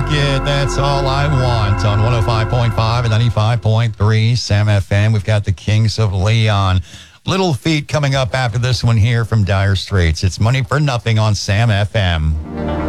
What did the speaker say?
it. That's all I want on 105.5 and 95.3 Sam FM. We've got the Kings of Leon. Little Feat coming up after this one here from Dire Straits. It's Money for Nothing on Sam FM.